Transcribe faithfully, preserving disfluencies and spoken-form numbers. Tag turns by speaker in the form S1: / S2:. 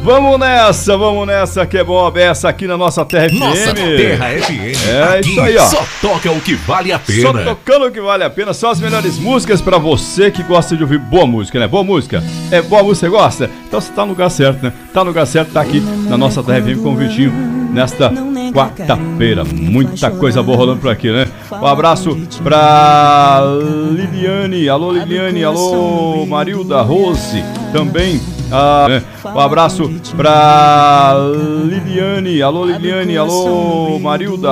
S1: Vamos nessa, vamos nessa, que é bom a beça aqui na nossa Terra F M.
S2: Nossa Terra F M.
S1: É
S2: aqui
S1: isso aí, ó.
S2: Só toca o que vale a pena.
S1: Só tocando o que vale a pena, só as melhores músicas pra você que gosta de ouvir boa música, né? Boa música. É boa música, você gosta? Então você tá no lugar certo, né? Tá no lugar certo, tá aqui na nossa Terra F M com o Vitinho nesta quarta-feira. Muita coisa boa rolando por aqui, né? Um abraço pra Liliane. Alô, Liliane. Alô, Marilda, Rose. Também. Ah, né? Um abraço pra Liliane. Alô, Liliane. Alô, Marilda.